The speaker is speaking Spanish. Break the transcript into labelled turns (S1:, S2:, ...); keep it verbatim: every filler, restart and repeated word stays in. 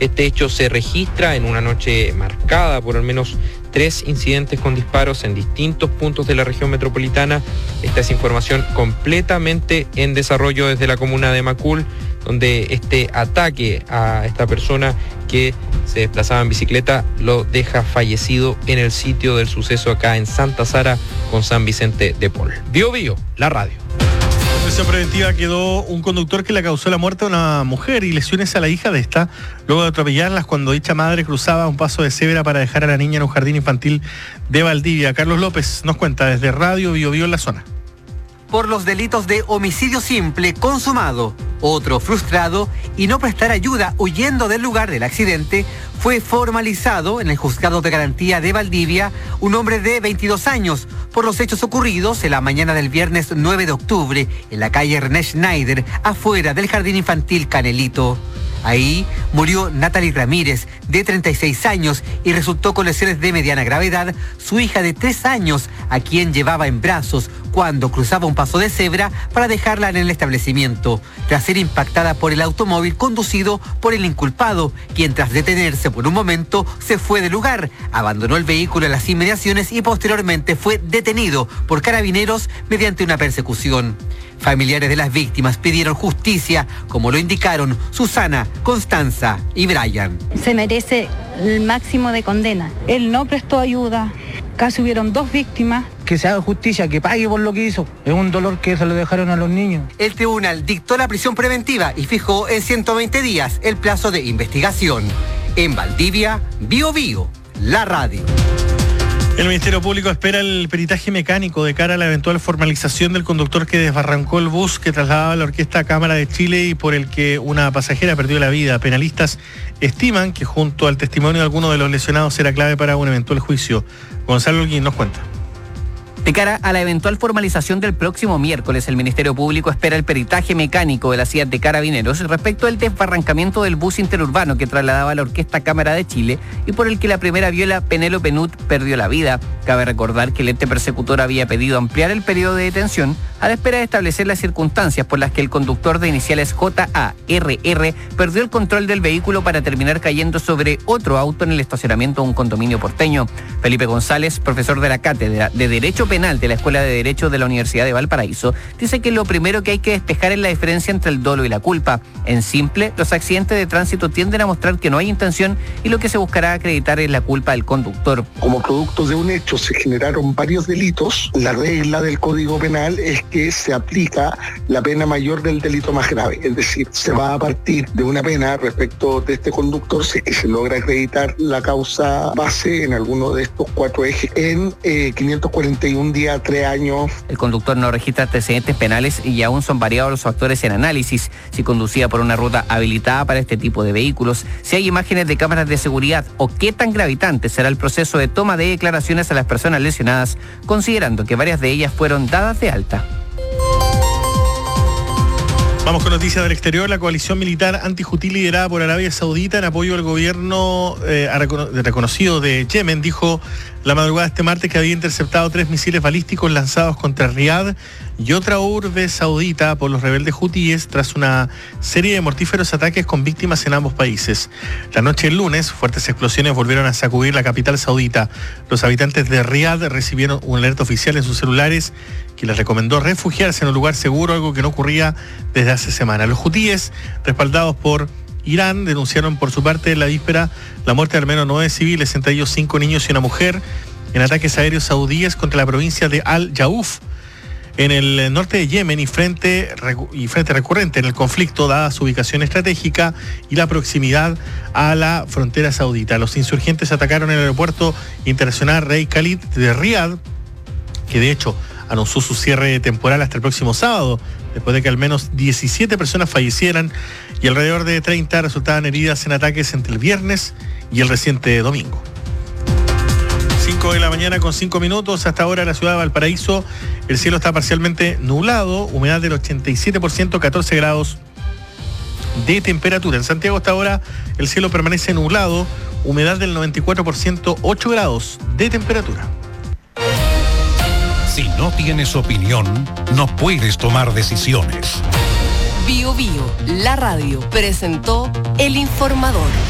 S1: Este hecho se registra en una noche marcada por al menos tres incidentes con disparos en distintos puntos de la región metropolitana. Esta es información completamente en desarrollo desde la comuna de Macul, donde este ataque a esta persona que se desplazaba en bicicleta lo deja fallecido en el sitio del suceso acá en Santa Sara con San Vicente de Paul. Bio Bio, la radio.
S2: En prisión preventiva quedó un conductor que le causó la muerte a una mujer y lesiones a la hija de esta, luego de atropellarlas cuando dicha madre cruzaba un paso de cebra para dejar a la niña en un jardín infantil de Valdivia. Carlos López nos cuenta desde Radio Bio Bio en la zona.
S3: Por los delitos de homicidio simple consumado, otro frustrado y no prestar ayuda huyendo del lugar del accidente, fue formalizado en el Juzgado de Garantía de Valdivia un hombre de veintidós años por los hechos ocurridos en la mañana del viernes nueve de octubre en la calle René Schneider, afuera del Jardín Infantil Canelito. Ahí murió Natalie Ramírez, de treinta y seis años, y resultó con lesiones de mediana gravedad su hija de tres años, a quien llevaba en brazos cuando cruzaba un paso de cebra para dejarla en el establecimiento, tras ser impactada por el automóvil conducido por el inculpado, quien tras detenerse por un momento se fue del lugar, abandonó el vehículo en las inmediaciones y posteriormente fue detenido por carabineros mediante una persecución. Familiares de las víctimas pidieron justicia, como lo indicaron Susana, Constanza y Brian.
S4: Se merece el máximo de condena. Él no prestó ayuda, casi hubieron dos víctimas.
S5: Que se haga justicia, que pague por lo que hizo. Es un dolor que se lo dejaron a los niños.
S3: El tribunal dictó la prisión preventiva y fijó en ciento veinte días el plazo de investigación. En Valdivia, Bio Bio, la radio.
S2: El Ministerio Público espera el peritaje mecánico de cara a la eventual formalización del conductor que desbarrancó el bus que trasladaba a la Orquesta Cámara de Chile y por el que una pasajera perdió la vida. Penalistas estiman que junto al testimonio de algunos de los lesionados será clave para un eventual juicio. Gonzalo Holguín nos cuenta.
S6: De cara a la eventual formalización del próximo miércoles, el Ministerio Público espera el peritaje mecánico de la C I A de Carabineros respecto al desbarrancamiento del bus interurbano que trasladaba a la Orquesta Cámara de Chile y por el que la primera viola Penélope Nut perdió la vida. Cabe recordar que el ente persecutor había pedido ampliar el periodo de detención a la espera de establecer las circunstancias por las que el conductor de iniciales J A R R perdió el control del vehículo para terminar cayendo sobre otro auto en el estacionamiento de un condominio porteño. Felipe González, profesor de la Cátedra de Derecho Penal de la Escuela de Derecho de la Universidad de Valparaíso, dice que lo primero que hay que despejar es la diferencia entre el dolo y la culpa. En simple, los accidentes de tránsito tienden a mostrar que no hay intención y lo que se buscará acreditar es la culpa del conductor.
S7: Como producto de un hecho se generaron varios delitos. La regla del Código Penal es que se aplica la pena mayor del delito más grave, es decir, se va a partir de una pena respecto de este conductor si es que se logra acreditar la causa base en alguno de estos cuatro ejes en eh, quinientos cuarenta y un días, tres años.
S6: El conductor no registra antecedentes penales y aún son variados los factores en análisis, si conducía por una ruta habilitada para este tipo de vehículos, si hay imágenes de cámaras de seguridad o qué tan gravitante será el proceso de toma de declaraciones a las personas lesionadas, considerando que varias de ellas fueron dadas de alta.
S2: Vamos con noticias del exterior. La coalición militar anti-Hutí liderada por Arabia Saudita en apoyo al gobierno eh, reconocido de Yemen dijo la madrugada de este martes que había interceptado tres misiles balísticos lanzados contra Riad y otra urbe saudita por los rebeldes hutíes tras una serie de mortíferos ataques con víctimas en ambos países. La noche del lunes, fuertes explosiones volvieron a sacudir la capital saudita. Los habitantes de Riad recibieron un alerta oficial en sus celulares que les recomendó refugiarse en un lugar seguro, algo que no ocurría desde hace semanas. Los hutíes, respaldados por Irán, denunciaron por su parte en la víspera la muerte de al menos nueve civiles, entre ellos cinco niños y una mujer, en ataques aéreos saudíes contra la provincia de Al-Jauf, en el norte de Yemen, y frente, y frente recurrente en el conflicto, dada su ubicación estratégica y la proximidad a la frontera saudita. Los insurgentes atacaron el aeropuerto internacional Rey Khalid de Riad, que de hecho anunció su cierre temporal hasta el próximo sábado, después de que al menos diecisiete personas fallecieran y alrededor de treinta resultaban heridas en ataques entre el viernes y el reciente domingo. cinco de la mañana con cinco minutos. Hasta ahora en la ciudad de Valparaíso el cielo está parcialmente nublado, humedad del ochenta y siete por ciento, catorce grados de temperatura. En Santiago hasta ahora el cielo permanece nublado, humedad del noventa y cuatro por ciento, ocho grados de temperatura.
S8: Si no tienes opinión, no puedes tomar decisiones.
S9: Bio Bio, la radio, presentó El Informador.